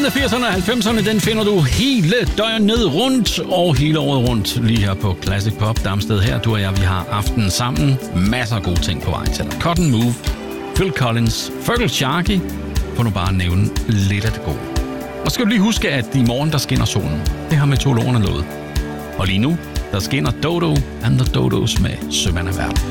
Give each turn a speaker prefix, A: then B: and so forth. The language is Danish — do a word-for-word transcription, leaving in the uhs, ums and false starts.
A: af firserne og halvfemserne, den finder du hele døgnet rundt og hele året rundt lige her på Classic Pop. Damsted her, du og jeg, vi har aftenen sammen. Masser af gode ting på vej til dig. Cotton Move, Phil Collins, Fergal Sharkey, for nu bare at nævne lidt af det gode. Og skal du lige huske, at i morgen, der skinner solen. Det har meteorologerne lovet. Og lige nu, der skinner Dodo and the Dodos med Sømand af verden.